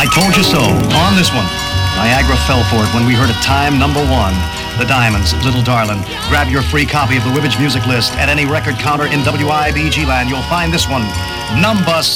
I Told You So. On this one, Niagara fell for it when we heard it time number 1. The Diamonds, Little Darlin'. Grab your free copy of the Wibbage Music List at any record counter in WIBG land. You'll find this one, number